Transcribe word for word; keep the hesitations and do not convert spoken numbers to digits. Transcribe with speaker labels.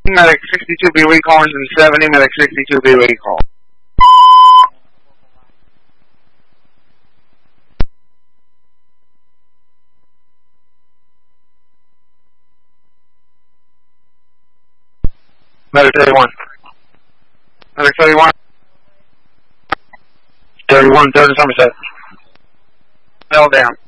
Speaker 1: Medic sixty-two B recall, engine seventy, Medic sixty-two B recall. Medic thirty-one. Medic thirty-one. thirty-one, third Somerset. Fell down.